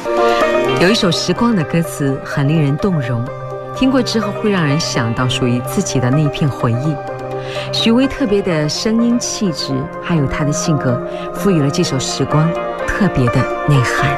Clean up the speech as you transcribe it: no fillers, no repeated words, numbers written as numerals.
有一首《时光》的歌词很令人动容，听过之后会让人想到属于自己的那一片回忆。许巍特别的声音气质，还有他的性格，赋予了这首《时光》特别的内涵。